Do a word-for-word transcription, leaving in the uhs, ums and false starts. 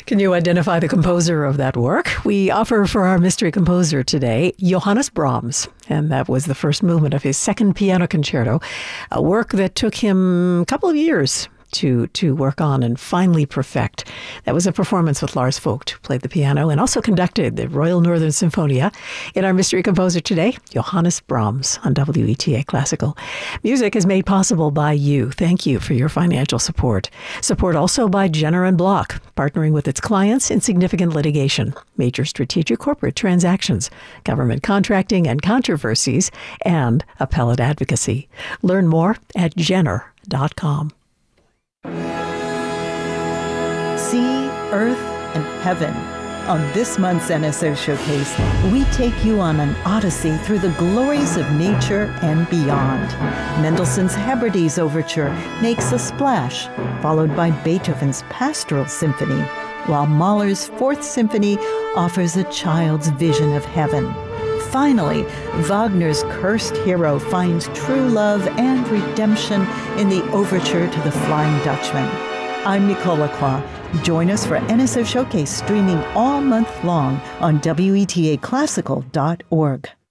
Can you identify the composer of that work? We offer for our mystery composer today, Johannes Brahms. And that was the first movement of his second piano concerto, a work that took him a couple of years to to work on and finally perfect. That was a performance with Lars Vogt, who played the piano and also conducted the Royal Northern Symphonia. In our mystery composer today, Johannes Brahms on W E T A Classical. Music is made possible by you. Thank you for your financial support. Support also by Jenner and Block, partnering with its clients in significant litigation, major strategic corporate transactions, government contracting and controversies, and appellate advocacy. Learn more at jenner dot com. Sea, earth, and heaven. On this month's N S O Showcase, we take you on an odyssey through the glories of nature and beyond. Mendelssohn's Hebrides Overture makes a splash, followed by Beethoven's Pastoral Symphony, while Mahler's Fourth Symphony offers a child's vision of heaven. Finally, Wagner's Cursed Hero finds true love and redemption in the Overture to the Flying Dutchman. I'm Nicole Lacroix. Join us for N S O Showcase streaming all month long on W E T A classical dot org.